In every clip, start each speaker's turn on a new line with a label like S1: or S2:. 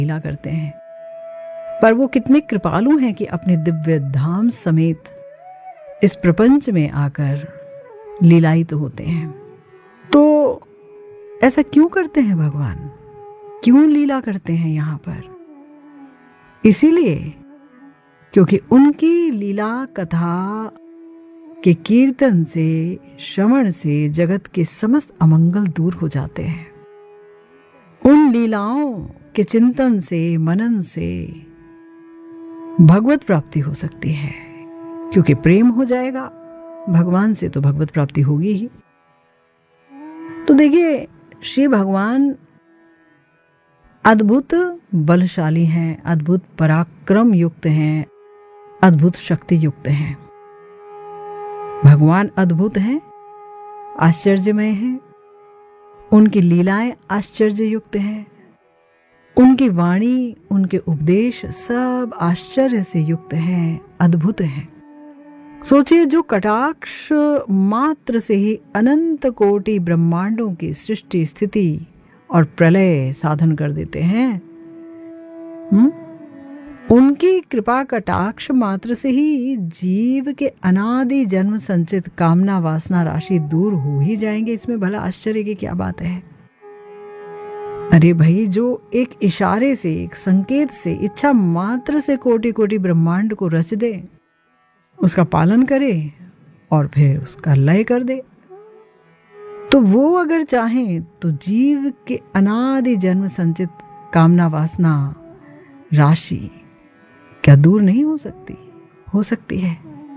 S1: लीला करते हैं, पर वो कितने कृपालु हैं कि अपने दिव्य धाम समेत इस प्रपंच में आकर लीलायित होते हैं। तो ऐसा क्यों करते हैं भगवान, क्यों लीला करते हैं यहाँ पर? इसीलिए क्योंकि उनकी लीला कथा के कीर्तन से, श्रवण से जगत के समस्त अमंगल दूर हो जाते हैं। उन लीलाओं के चिंतन से, मनन से भगवत प्राप्ति हो सकती है, क्योंकि प्रेम हो जाएगा भगवान से तो भगवत प्राप्ति होगी ही। तो देखिए, श्री भगवान अद्भुत बलशाली हैं, अद्भुत पराक्रम युक्त हैं, अद्भुत शक्ति युक्त हैं। भगवान अद्भुत हैं, आश्चर्यमय हैं, उनकी लीलाएं आश्चर्य युक्त हैं, उनकी वाणी, उनके उपदेश सब आश्चर्य से युक्त हैं, अद्भुत हैं। सोचिए, जो कटाक्ष मात्र से ही अनंत कोटि ब्रह्मांडों की सृष्टि, स्थिति और प्रलय साधन कर देते हैं, उनकी कृपा कटाक्ष मात्र से ही जीव के अनादि जन्म संचित कामना वासना राशि दूर हो ही जाएंगे। इसमें भला आश्चर्य की क्या बात है? अरे भाई, जो एक इशारे से, एक संकेत से, इच्छा मात्र से कोटि कोटि ब्रह्मांड को रच दे, उसका पालन करे और फिर उसका लय कर दे, तो वो अगर चाहें तो जीव के अनादि जन्म संचित कामना वासना राशि क्या दूर नहीं हो सकती? हो सकती है।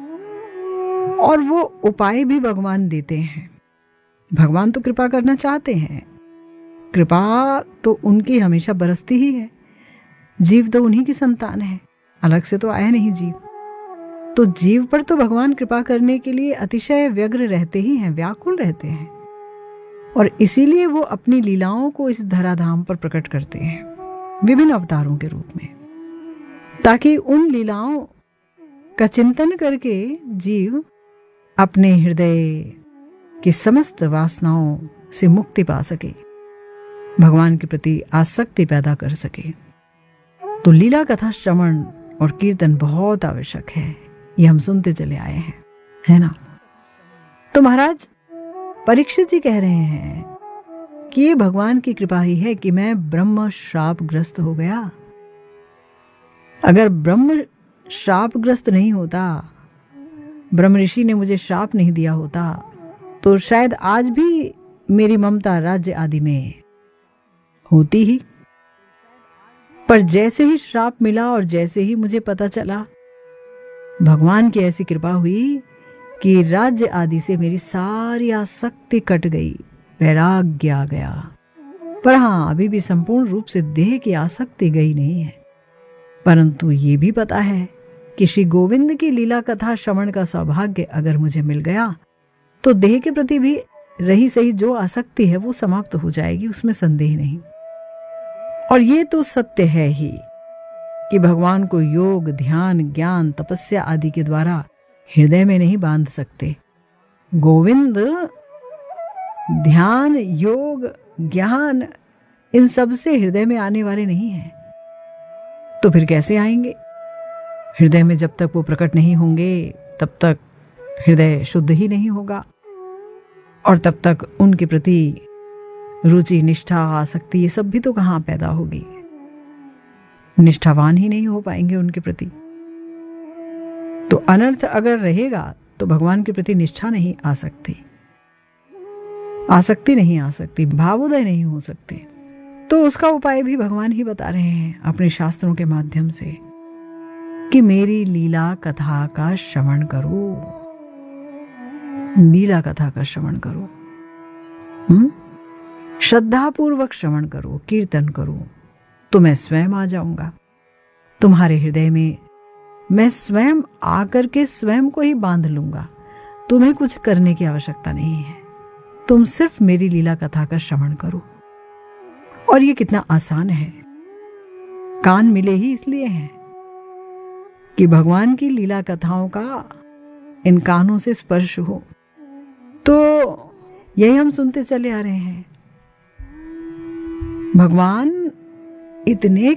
S1: और वो उपाय भी भगवान देते हैं। भगवान तो कृपा करना चाहते हैं, कृपा तो उनकी हमेशा बरसती ही है। जीव तो उन्हीं की संतान है, अलग से तो आया नहीं जीव। तो जीव पर तो भगवान कृपा करने के लिए अतिशय व्यग्र रहते ही हैं, व्याकुल रहते हैं, और इसीलिए वो अपनी लीलाओं को इस धराधाम पर प्रकट करते हैं विभिन्न अवतारों के रूप में, ताकि उन लीलाओं का चिंतन करके जीव अपने हृदय की समस्त वासनाओं से मुक्ति पा सके, भगवान के प्रति आसक्ति पैदा कर सके। तो लीला कथा श्रवण और कीर्तन बहुत आवश्यक है, ये हम सुनते चले आए हैं, है ना? तो महाराज परीक्षित जी कह रहे हैं कि ये भगवान की कृपा ही है कि मैं ब्रह्म श्रापग्रस्त हो गया। अगर ब्रह्म श्रापग्रस्त नहीं होता, ब्रह्म ऋषि ने मुझे श्राप नहीं दिया होता, तो शायद आज भी मेरी ममता राज्य आदि में होती ही। पर जैसे ही श्राप मिला और जैसे ही मुझे पता चला, भगवान की ऐसी कृपा हुई कि राज्य आदि से मेरी सारी आसक्ति कट गई, वैराग्य आ गया। पर हाँ, अभी भी संपूर्ण रूप से देह की आसक्ति गई नहीं है। परंतु ये भी पता है कि श्री गोविंद की लीला कथा श्रवण का सौभाग्य अगर मुझे मिल गया, तो देह के प्रति भी रही सही जो आसक्ति है वो समाप्त हो जाएगी, उसमें संदेह नहीं। और ये तो सत्य है ही कि भगवान को योग, ध्यान, ज्ञान, तपस्या आदि के द्वारा हृदय में नहीं बांध सकते। गोविंद ध्यान, योग, ज्ञान इन सब से हृदय में आने वाले नहीं हैं। तो फिर कैसे आएंगे? हृदय में जब तक वो प्रकट नहीं होंगे तब तक हृदय शुद्ध ही नहीं होगा, और तब तक उनके प्रति रुचि, निष्ठा, आसक्ति ये सब भी तो कहाँ पैदा होगी। निष्ठावान ही नहीं हो पाएंगे उनके प्रति। तो अनर्थ अगर रहेगा तो भगवान के प्रति निष्ठा नहीं आ सकती, आसक्ति नहीं आ सकती, भावोदय नहीं हो सकते। तो उसका उपाय भी भगवान ही बता रहे हैं अपने शास्त्रों के माध्यम से कि मेरी लीला कथा का श्रवण करो, लीला कथा का श्रवण करो, श्रद्धापूर्वक श्रवण करो, कीर्तन करो, तो मैं स्वयं आ जाऊंगा तुम्हारे हृदय में। मैं स्वयं आकर के स्वयं को ही बांध लूंगा। तुम्हें कुछ करने की आवश्यकता नहीं है, तुम सिर्फ मेरी लीला कथा का श्रवण करो। और ये कितना आसान है। कान मिले ही इसलिए हैं कि भगवान की लीला कथाओं का इन कानों से स्पर्श हो। तो यही हम सुनते चले आ रहे हैं। भगवान इतने